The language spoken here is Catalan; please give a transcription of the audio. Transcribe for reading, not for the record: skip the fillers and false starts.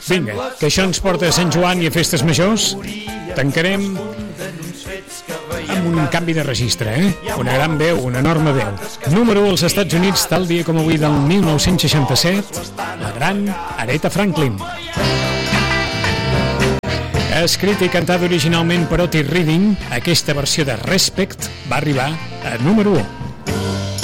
Vinga, que això ens porta a Sant Joan i a festes majors. Tancarem amb un canvi de registre, Una gran veu, una enorme veu. Número 1 als Estats Units, tal dia com avui del 1967, la gran Aretha Franklin. Escrit i cantat originalment per Otis Redding, aquesta versió de Respect va arribar a número 1.